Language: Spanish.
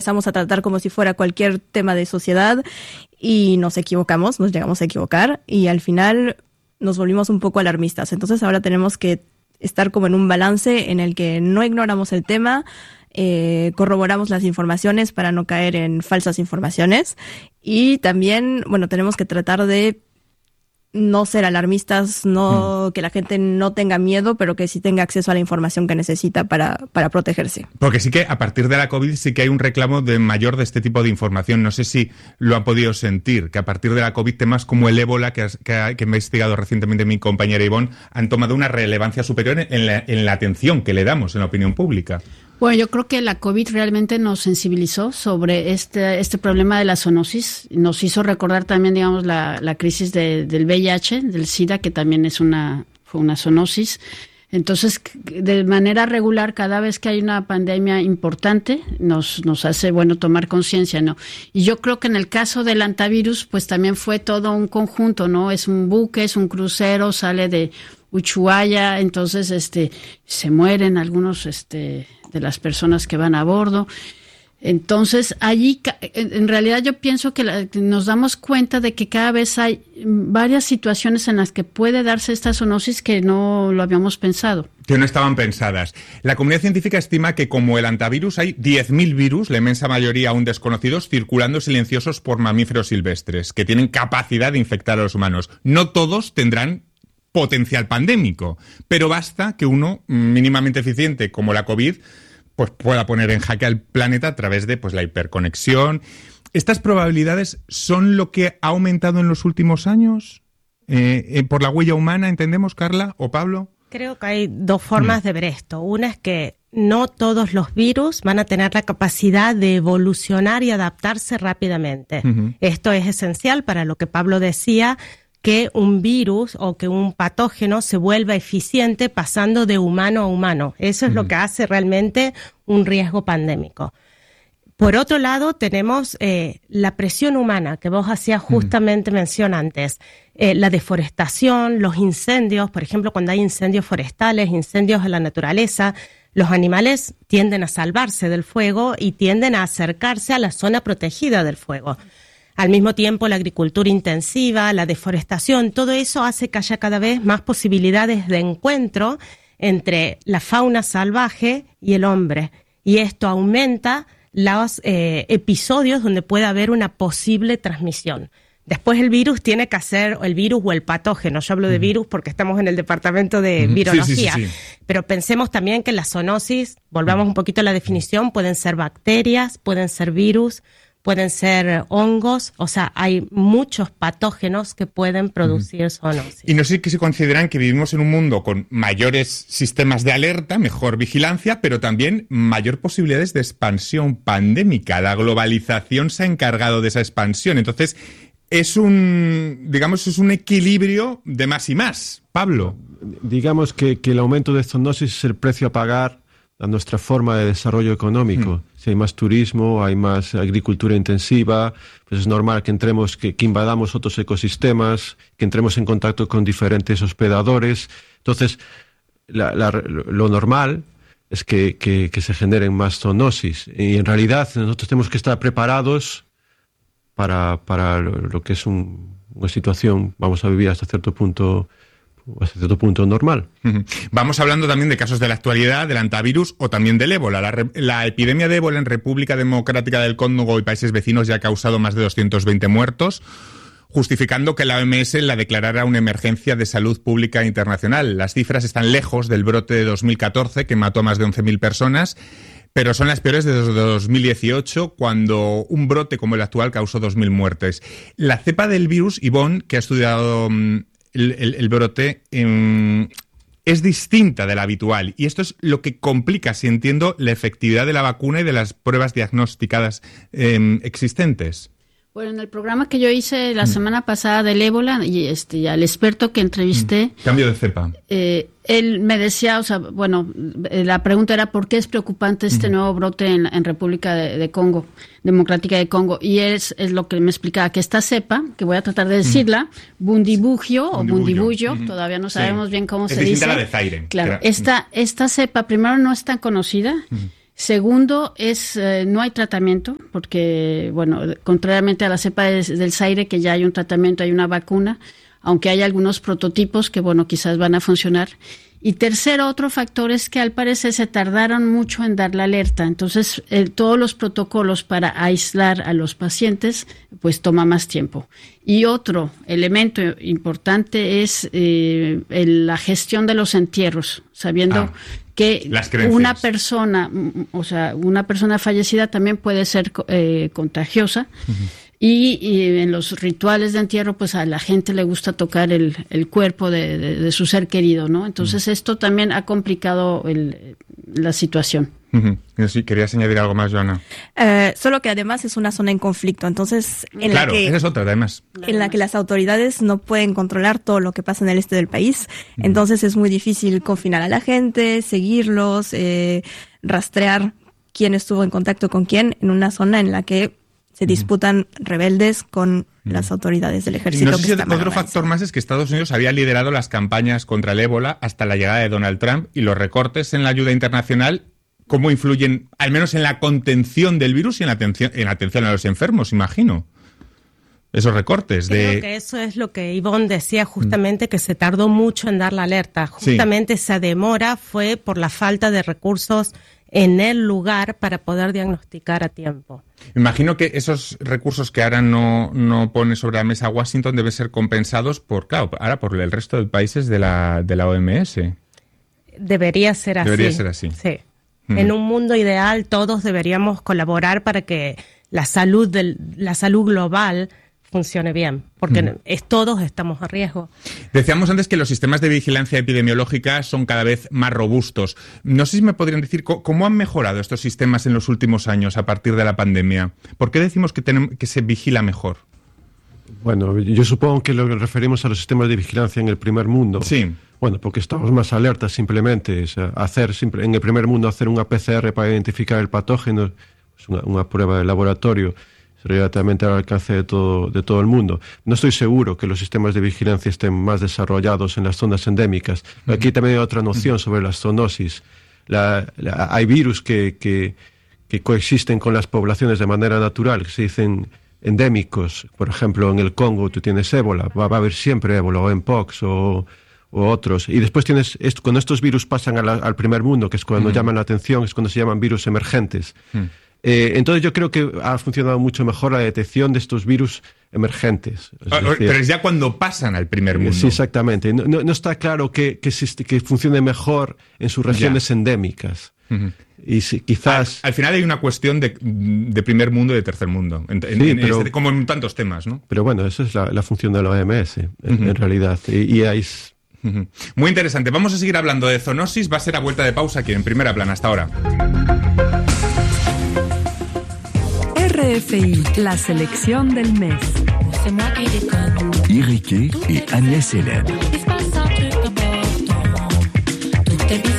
empezamos a tratar como si fuera cualquier tema de sociedad y nos equivocamos, nos llegamos a equivocar y al final nos volvimos un poco alarmistas. Entonces ahora tenemos que estar como en un balance en el que no ignoramos el tema, corroboramos las informaciones para no caer en falsas informaciones y también, bueno, tenemos que tratar de no ser alarmistas, no que la gente no tenga miedo, pero que sí tenga acceso a la información que necesita para protegerse. Porque sí que a partir de la COVID sí que hay un reclamo mayor de este tipo de información. No sé si lo han podido sentir, que a partir de la COVID temas como el ébola, que ha investigado recientemente mi compañera Ivonne, han tomado una relevancia superior en la atención que le damos en la opinión pública. Bueno, yo creo que la COVID realmente nos sensibilizó sobre este problema de la zoonosis. Nos hizo recordar también, digamos, la crisis del VIH, del SIDA, que también fue una zoonosis. Entonces, de manera regular, cada vez que hay una pandemia importante, nos hace, bueno, tomar conciencia, ¿no? Y yo creo que en el caso del hantavirus, pues también fue todo un conjunto, ¿no? Es un buque, es un crucero, sale de Ushuaia, entonces, se mueren algunos, de las personas que van a bordo. Entonces, allí, en realidad yo pienso que nos damos cuenta de que cada vez hay varias situaciones en las que puede darse esta zoonosis que no lo habíamos pensado. Que no estaban pensadas. La comunidad científica estima que como el hantavirus hay 10.000 virus, la inmensa mayoría aún desconocidos, circulando silenciosos por mamíferos silvestres, que tienen capacidad de infectar a los humanos. No todos tendrán potencial pandémico, pero basta que uno mínimamente eficiente como la COVID pues pueda poner en jaque al planeta a través de pues la hiperconexión. ¿Estas probabilidades son lo que ha aumentado en los últimos años? ¿Por la huella humana, entendemos, Carla o Pablo? Creo que hay dos formas de ver esto. Una es que no todos los virus van a tener la capacidad de evolucionar y adaptarse rápidamente. Esto es esencial para lo que Pablo decía, que un virus o que un patógeno se vuelva eficiente pasando de humano a humano. Eso es lo que hace realmente un riesgo pandémico. Por otro lado, tenemos la presión humana, que vos hacías justamente mención antes. La deforestación, los incendios, por ejemplo, cuando hay incendios forestales, incendios en la naturaleza, los animales tienden a salvarse del fuego y tienden a acercarse a la zona protegida del fuego. Al mismo tiempo, la agricultura intensiva, la deforestación, todo eso hace que haya cada vez más posibilidades de encuentro entre la fauna salvaje y el hombre. Y esto aumenta los episodios donde puede haber una posible transmisión. Después el virus tiene que hacer, el virus o el patógeno, yo hablo de virus porque estamos en el departamento de virología, sí. Pero pensemos también que la zoonosis, volvamos un poquito a la definición, pueden ser bacterias, pueden ser virus, pueden ser hongos, o sea, hay muchos patógenos que pueden producir zoonosis. Y no sé si consideran que vivimos en un mundo con mayores sistemas de alerta, mejor vigilancia, pero también mayor posibilidades de expansión pandémica. La globalización se ha encargado de esa expansión. Entonces, es un equilibrio de más y más. Pablo. Digamos que el aumento de zoonosis es el precio a pagar a nuestra forma de desarrollo económico. Si hay más turismo, hay más agricultura intensiva, pues es normal que que invadamos otros ecosistemas, que entremos en contacto con diferentes hospedadores. Entonces, lo normal es que se generen más zoonosis. Y en realidad nosotros tenemos que estar preparados para lo que es una situación, vamos a vivir hasta cierto punto normal. Vamos hablando también de casos de la actualidad, del hantavirus o también del ébola. La epidemia de ébola en República Democrática del Congo y países vecinos ya ha causado más de 220 muertos, justificando que la OMS la declarara una emergencia de salud pública internacional. Las cifras están lejos del brote de 2014, que mató a más de 11.000 personas, pero son las peores desde 2018, cuando un brote como el actual causó 2.000 muertes. La cepa del virus, Ivonne, que ha estudiado el brote, es distinta de la habitual, y esto es lo que complica, si entiendo, la efectividad de la vacuna y de las pruebas diagnosticadas existentes. Bueno, en el programa que yo hice la semana pasada del ébola, y al experto que entrevisté... Cambio de cepa. Él me decía, la pregunta era ¿por qué es preocupante este nuevo brote en República de Congo, Democrática de Congo? Y es lo que me explicaba, que esta cepa, que voy a tratar de decirla, Bundibugyo o Bundibuyo, todavía no sabemos bien cómo se dice. Es distinta a la de Zaire. Claro, esta cepa primero no es tan conocida. Segundo, no hay tratamiento, porque, bueno, contrariamente a la cepa del Zaire, que ya hay un tratamiento, hay una vacuna, aunque hay algunos prototipos que, bueno, quizás van a funcionar. Y tercero, otro factor es que al parecer se tardaron mucho en dar la alerta. Entonces, todos los protocolos para aislar a los pacientes, pues toma más tiempo. Y otro elemento importante es la gestión de los entierros, sabiendo que una persona, o sea, una persona fallecida también puede ser contagiosa. Uh-huh. Y en los rituales de entierro, pues a la gente le gusta tocar el cuerpo de su ser querido, ¿no? Entonces esto también ha complicado la situación. Sí, querías añadir algo más, Joana. Solo que además es una zona en conflicto, entonces esa es otra, además. En la que las autoridades no pueden controlar todo lo que pasa en el este del país, entonces es muy difícil confinar a la gente, seguirlos, rastrear quién estuvo en contacto con quién en una zona en la que se disputan rebeldes con las autoridades del ejército. No sé si otro factor más es que Estados Unidos había liderado las campañas contra el ébola hasta la llegada de Donald Trump, y los recortes en la ayuda internacional, ¿cómo influyen, al menos en la contención del virus y en la atención a los enfermos, imagino? Esos recortes Creo que eso es lo que Ivonne decía justamente, que se tardó mucho en dar la alerta. Justamente esa demora fue por la falta de recursos en el lugar para poder diagnosticar a tiempo. Imagino que esos recursos que ahora no pone sobre la mesa Washington deben ser compensados por el resto de países de la OMS. Debería ser así. Debería ser así. Sí. En un mundo ideal todos deberíamos colaborar para que la salud global funcione bien, porque todos estamos a riesgo. Decíamos antes que los sistemas de vigilancia epidemiológica son cada vez más robustos. No sé si me podrían decir cómo han mejorado estos sistemas en los últimos años a partir de la pandemia. ¿Por qué decimos que se vigila mejor? Bueno, yo supongo que lo referimos a los sistemas de vigilancia en el primer mundo. Sí. Bueno, porque estamos más alertas simplemente. O sea, en el primer mundo hacer una PCR para identificar el patógeno, es una prueba de laboratorio, relativamente al alcance de todo el mundo. No estoy seguro que los sistemas de vigilancia estén más desarrollados en las zonas endémicas. Aquí también hay otra noción sobre la zoonosis. Hay virus que coexisten con las poblaciones de manera natural, que se dicen endémicos. Por ejemplo, en el Congo tú tienes ébola, va a haber siempre ébola, o mpox, o otros. Y después cuando estos virus pasan al primer mundo, que es cuando llaman la atención, es cuando se llaman virus emergentes. Entonces yo creo que ha funcionado mucho mejor la detección de estos virus emergentes. Pero es ya cuando pasan al primer mundo. Sí, exactamente. No está claro que funcione mejor en sus regiones endémicas. Y quizás... Al final hay una cuestión de primer mundo y de tercer mundo, como en tantos temas, ¿no? Pero bueno, esa es la función de la OMS, en realidad. Y hay... Muy interesante. Vamos a seguir hablando de zoonosis. Va a ser a vuelta de pausa aquí en Primera Plana. Hasta ahora. RFI, la selección del mes. Iriké y Agnès Hélène.